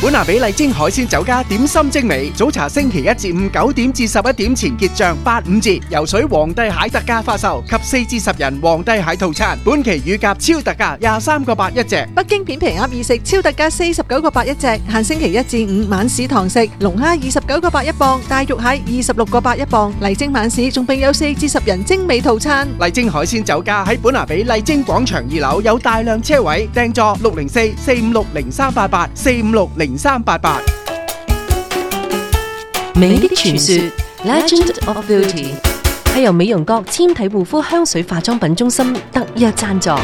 本拿比麗晶海鮮酒家點心精美，早茶星期一至五9點至11點前結賬85折，游水皇帝蟹特價發售及4至10人皇帝蟹套餐，本期乳鴿超特價23個8一隻。 北京片皮鴨易食超特價49個8一隻，限星期一至五晚市堂食，龍蝦29個8一磅，大肉蟹26個8一磅。麗晶晚市仲備有4至10人精美套餐。 麗晶海鮮酒家喺本拿比麗晶廣場2樓有大量車位，訂座604-456-0388 456-0388。 美的傳說 Legend of Beauty 係由美容閣纖體護膚香水化妝品中心特約贊助。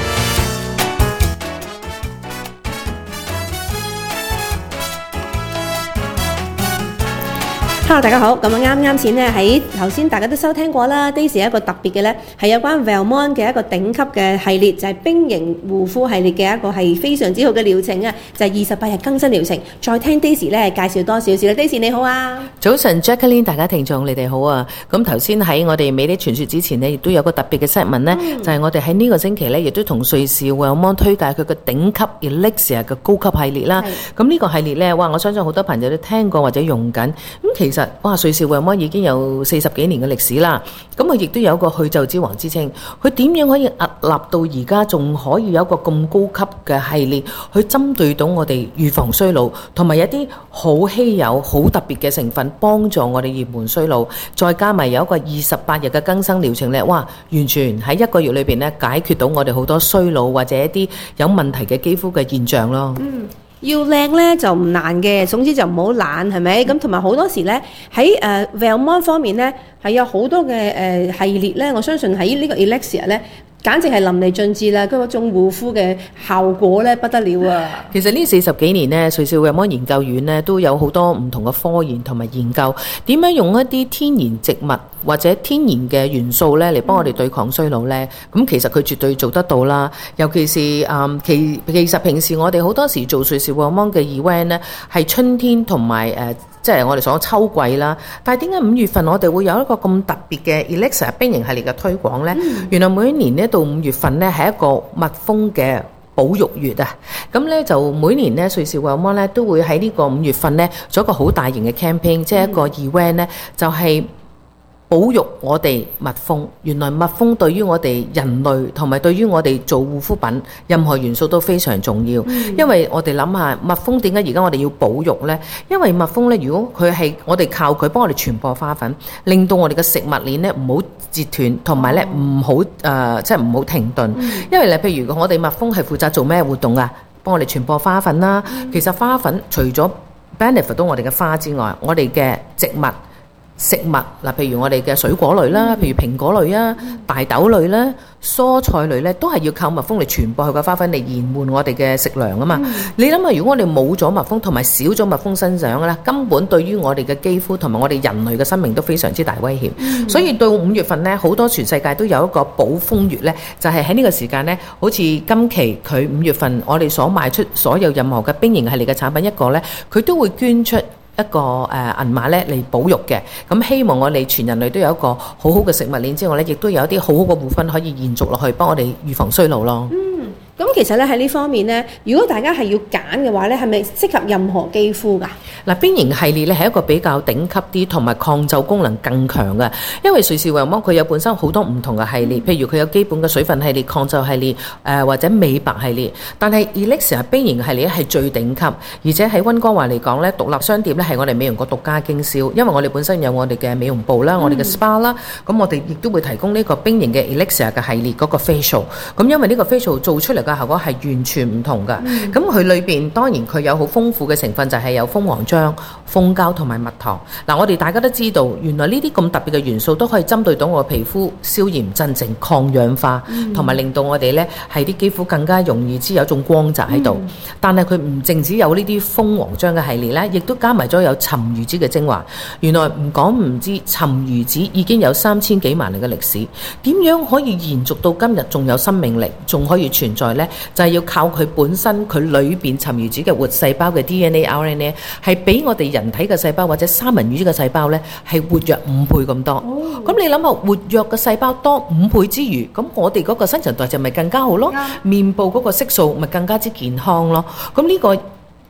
Hello， 大家好。咁啱先咧喺頭先大家都收聽過啦。Daisy 一個特別嘅咧係有關 Velmont 嘅一個頂級嘅系列，就係冰型護膚系列嘅一個係非常之好嘅療程啊，就係28日更新療程。再聽 Daisy 咧介紹多少少啦。Daisy 你好啊， 早晨 Jacqueline， 大家聽眾你哋好啊。咁頭先喺我哋美的傳說之前呢，亦都有個特別嘅 segment 咧，就係我哋喺呢個星期咧，亦都同瑞士 Velmont 推介佢嘅頂級 Elixir 嘅高級系列啦。咁呢個系列咧，哇！我相信好多朋友都聽過或者用緊。咁其實哇，瑞士 Velmont 已經有40幾年嘅歷史啦。咁佢亦都有一個去皺之王之稱。佢點樣可以屹立到而家，仲可以有一個咁高級嘅系列，去針對到我哋預防衰老，同埋一啲好稀有、好特別嘅成分，幫助我哋延緩衰老。再加埋有一個28日嘅更新療程咧，哇！完全喺1個月裏邊咧，解決到我哋好多衰老或者一啲有問題嘅肌膚嘅現象咯。 要靚咧就唔難嘅，總之就唔好懶，係咪？咁同埋好多時咧喺Velmont 方面咧係有好多嘅系列咧，我相信喺呢個 Elixir 咧簡直係淋漓盡致啦！嗰種護膚嘅效果咧不得了啊！ 其實呢40幾年咧，瑞士 Velmont 研究院咧都有好多唔同嘅科研同埋研究，點樣用一啲天然植物或者天然嘅元素咧嚟幫我哋對抗衰老咧？咁其實佢絕對做得到啦。尤其是其實平時我哋好多時做瑞士 Velmont 嘅 event 咧，係春天同埋即係我哋所講秋季啦，但係點解5月份我哋會有一個咁特別嘅 Elixir 冰型系列嘅推廣呢？原來每一年呢到5月份呢係一個蜜蜂嘅保育月啊！咁呢就每年呢瑞士 Velmont 呢都會喺呢個5月份呢做一個好大型嘅 campaign， 即係一個 event 呢就係保育我哋蜜蜂。原來蜜蜂對於我哋人類同埋對於我哋做護膚品任何元素都非常重要。因為我哋諗下蜜蜂點解而家我哋要保育呢？因為蜜蜂呢，如果佢係我哋靠佢幫我哋傳播花粉，令到我哋嘅食物鏈呢唔好截斷，同埋呢唔好即係唔好停頓。因為咧，譬如我哋蜜蜂係負責做咩活動啊？幫我哋傳播花粉啦。其實花粉除咗 benefit 到我哋嘅花之外，我哋嘅植物食物嗱，譬如我哋嘅水果類啦，譬如蘋果類啊、大豆類啦、蔬菜類咧，都係要靠蜜蜂嚟傳播佢嘅花粉嚟延緩我哋嘅食糧啊嘛。你諗下，如果我哋冇咗蜜蜂同埋少咗蜜蜂生長咧，根本對於我哋嘅肌膚同埋我哋人類嘅生命都非常之大威脅。所以到5月份咧，好多全世界都有一個保蜂月咧，就係喺呢個時間咧，好似今期佢5月份我哋所賣出所有任何嘅冰型系列嘅產品一個咧，佢都會捐出一個銀碼咧嚟保育嘅。咁希望我哋全人類都有一個好好嘅食物鏈之外咧，亦都有一啲好好嘅護膚可以延續落去，幫我哋預防衰老咯。 咁其實咧喺呢方面咧，如果大家係要揀嘅話咧，係咪適合任何肌膚㗎？ 嗱，冰型系列咧係一個比較頂級啲，同埋抗皺功能更強嘅。因為瑞士 Velmont 佢有本身好多唔同嘅系列，譬如佢有基本嘅水分系列、抗皺系列，或者美白系列。但係 Elixir 冰型系列係最頂級，而且喺溫哥華嚟講咧，獨立商店咧係我哋美容閣獨家經銷，因為我哋本身有我哋嘅美容部啦，我哋嘅 SPA 啦，咁我哋亦都會提供呢個冰型嘅 Elixir 嘅系列嗰個 facial。咁因為呢個 facial 做出嚟嘅效果係完全唔同㗎。咁佢裏邊當然佢有好豐富嘅成分，就係有蜂王漿、蜂膠同埋蜜糖。嗱，我哋大家都知道，原來呢啲咁特別嘅元素都可以針對到我皮膚消炎、鎮靜、抗氧化，同埋令到我哋呢係啲肌膚更加容易有種光澤喺度。但係佢唔淨止有呢啲蜂王漿嘅系列呢，亦都加埋咗有沉魚子嘅精華。原來唔講唔知，沉魚子已經有3000幾萬年嘅歷史。點樣可以延續到今日仲有生命力，仲可以存在呢？就係要靠佢本身佢裏邊沉魚子嘅活細胞嘅 DNA、RNA 係比我哋人體嘅細胞或者三文魚嘅細胞呢係活躍5倍咁多。咁你諗下，活躍嘅細胞多5倍之餘，咁我哋嗰個新陳代謝咪更加好咯？面部嗰個色素咪更加之健康咯？咁呢個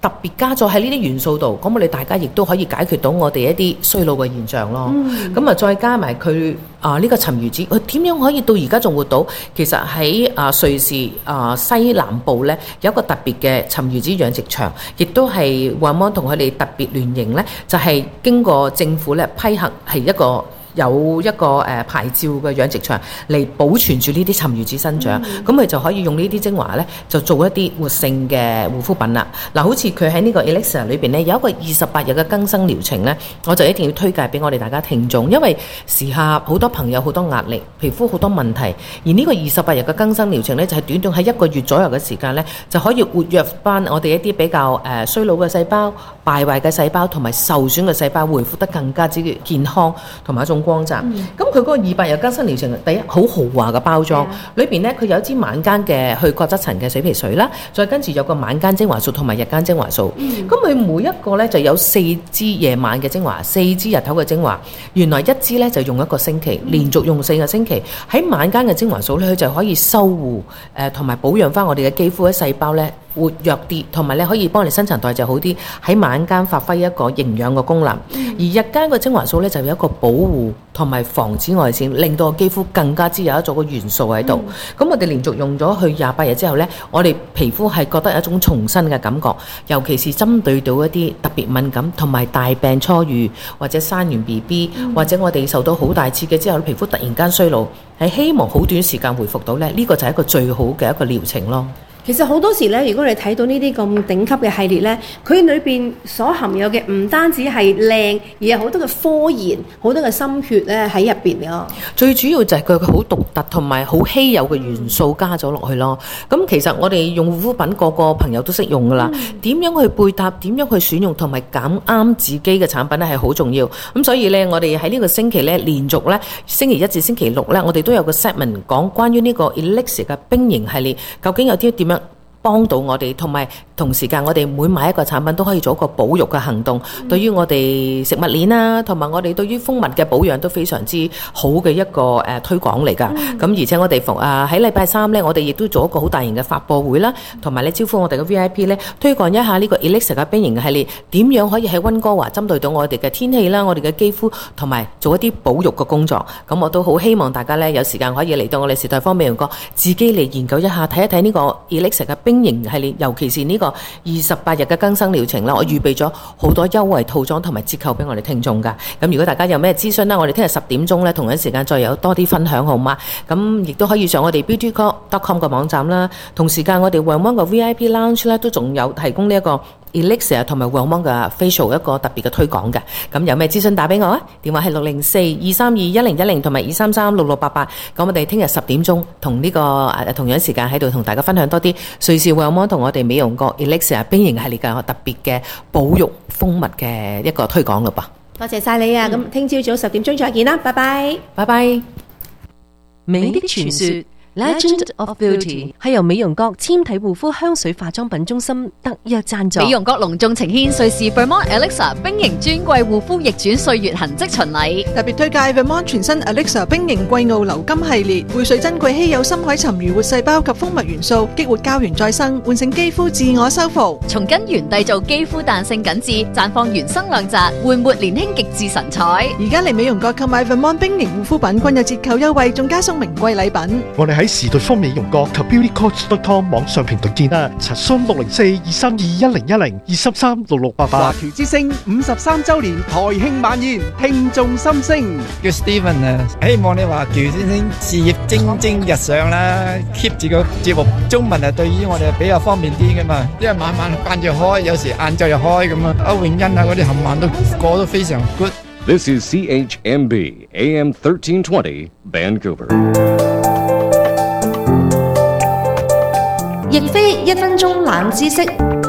特別加咗喺呢啲元素度，咁我哋大家亦都可以解決到我哋一啲衰老嘅現象咯。咁再加埋佢呢個沉魚子，佢點樣可以到而家仲活到？其實喺瑞士西南部呢，有一個特別嘅沉魚子養殖場，亦都係惠安同佢哋特別聯營呢，就係經過政府咧批核，係有一個牌照嘅養殖場嚟保存住呢啲沉魚子生長，咁佢就可以用呢啲精華呢，就做一啲活性嘅護膚品啦。嗱，好似佢喺呢個 Elixir 裏邊呢，有一個28日嘅更新療程呢，我就一定要推介俾我哋大家聽眾，因為時下好多朋友好多壓力，皮膚好多問題，而呢個28日嘅更新療程呢，就係短短喺1個月左右嘅時間呢，就可以活躍翻我哋一啲比較衰老嘅細胞、敗壞嘅細胞同埋受損嘅細胞，恢復得更加之健康同埋一種光澤。咁佢嗰個200日更新療程，第一好豪華嘅包裝，裏邊呢，佢有一支晚間嘅去角質層嘅水皮水啦，再跟住有個晚間精華素同埋日間精華素。咁佢每一個呢，就有4支夜晚嘅精華，4支日頭嘅精華。原來一支呢，就用1個星期，連續用4個星期。喺晚間嘅精華素呢，佢就可以修護同埋保養翻我哋嘅肌膚嘅細胞呢，活躍啲，同埋咧可以幫你新陳代謝好啲，喺晚間發揮一個營養嘅功能。而日間嘅精華素咧就有一個保護同埋防紫外線，令到個肌膚更加之有一種個元素喺度。咁我哋連續用咗去28日之後咧，我哋皮膚係覺得有一種重新嘅感覺，尤其是針對到一啲特別敏感同埋大病初愈，或者生完 BB，或者我哋受到好大刺激之後，皮膚突然間衰老，係希望好短時間回復到咧，呢個就係一個最好嘅一個療程咯。 其實好多時咧，如果你睇到呢啲咁頂級嘅系列咧，佢裏邊所含有嘅唔單止係靚，而係好多嘅科研、好多嘅心血咧喺入邊嘅。 最主要就係佢好獨特同埋好稀有嘅元素加咗落去咯。咁其實我哋用護膚品個個朋友都識用噶啦，點樣去配搭、點樣去選用同埋揀啱自己嘅產品咧係好重要。咁所以咧，我哋喺呢個星期咧，連續咧星期1至星期6咧，我哋都有個 segment 講關於呢個 Elixir 嘅冰型系列，究竟有啲點樣幫到我哋，同埋同時間我哋每買一個產品都可以做一個保育嘅行動，對於我哋食物鏈啦，同埋我哋對於蜂蜜嘅保養都非常之好嘅一個推廣嚟㗎。咁而且我哋喺禮拜3咧，我哋亦都做一個好大型嘅發佈會啦，同埋咧招呼我哋嘅 VIP 咧，推廣一下呢個 Elixir 嘅冰型系列，點樣可以喺溫哥華針對到我哋嘅天氣啦，我哋嘅肌膚同埋做一啲保育嘅工作。咁我都好希望大家咧有時間可以嚟到我哋時代芳美容閣，自己嚟研究一下，睇一睇呢個 Elixir 嘅冰型系列，尤其是呢個28日嘅更新療程啦，我預備咗好多優惠套裝同埋折扣俾我哋聽眾㗎。咁如果大家有咩諮詢啦，我哋聽日10點鐘咧，同一時間再有多啲分享好嗎？咁亦都可以上我哋 beautycore.com 嘅網站啦。同時間我哋 Wellmon 嘅 VIP Lounge 咧都仲有提供呢一個 Elixir 同埋 Wellmon 嘅 facial 一個特別嘅推廣嘅。咁有咩諮詢打俾我啊？電話係604-232-1010同埋233-6688。咁我哋聽日10點鐘同呢個同樣時間喺度同大家分享多啲瑞士 Wellmon 同我哋美容閣 Elixir 冰型系列嘅特別嘅保育蜂蜜嘅一個推廣咯噃。 多謝晒你啊！咁聽朝早10點鐘再見啦，拜拜， 拜拜。 美的傳說 Legend of Beauty 係由美容閣纖體護膚香水化妝品中心特約贊助。 美容閣隆重呈獻瑞士 Vermont Elixir 冰型專櫃護膚逆轉歲月痕跡巡禮， 特別推介 Vermont 全新 Elixir 冰型季奧流金系列，匯萃珍貴稀有深海沉魚活細胞及蜂蜜元素，激活膠原再生，喚醒肌膚自我修復， 從根源締造肌膚彈性緊緻，綻放原生亮澤，煥活年輕極致神采。 而家嚟美容閣購買 Vermont 冰型護膚品均有折扣優惠，仲加送名貴禮品。 我哋喺時代芳美容閣及 beautycoach.com 網上平台見啦，查詢604-232-1010 華僑之星53週年台慶晚宴，聽眾心聲。 叫 Steven 啊，希望你華僑先生事業蒸蒸日上啦 ，keep 住個節目中文啊，對於我哋比較方便啲噶嘛，因為晚晚間住開，有時晏晝又開咁啊，歐永欣啊嗰啲冚唪唥都過得非常 good。 This is CHMB AM 1320 Vancouver。 亦非1分鐘冷知識，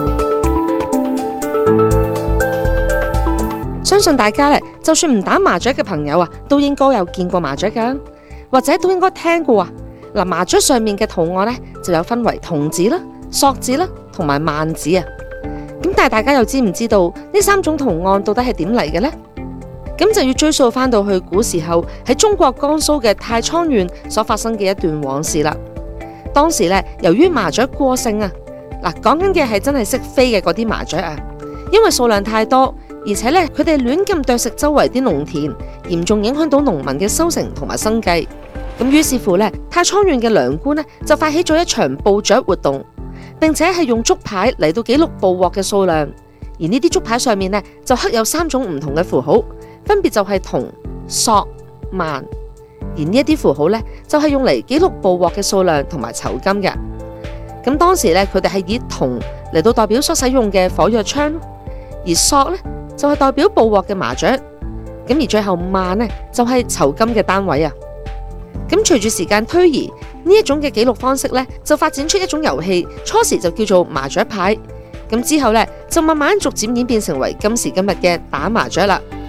相信大家咧，就算唔打麻雀嘅朋友啊，都應該有見過麻雀噶，或者都應該聽過啊。嗱，麻雀上面嘅圖案咧，就有分為童子啦、索子啦，同埋萬子啊。咁但係大家又知唔知道呢3種圖案到底係點嚟嘅呢？咁就要追溯翻到去古時候喺中國江蘇嘅太倉縣所發生嘅一段往事啦。當時咧，由於麻雀過剩啊， 嗱，講緊嘅係真係識飛嘅嗰啲麻雀啊，因為數量太多，而且咧佢哋亂咁啄食周圍啲農田，嚴重影響到農民嘅收成同埋生計。咁於是乎咧，太倉縣嘅糧官呢就發起咗一場捕雀活動，並且係用竹牌嚟到記錄捕獲嘅數量。而呢啲竹牌上面呢就刻有3種唔同嘅符號，分別就係銅、索、萬。而呢一啲符號呢，就係用嚟記錄捕獲嘅數量同埋酬金嘅。咁當時呢，佢哋係以銅嚟到代表所使用嘅火藥槍，而索呢，就係代表捕獲嘅麻雀。咁而最後萬呢，就係酬金嘅單位啊。咁隨住時間推移，呢一種嘅記錄方式呢，就發展出一種遊戲，初時就叫做麻雀牌。咁之後呢，就慢慢逐漸演變成為今時今日嘅打麻雀啦。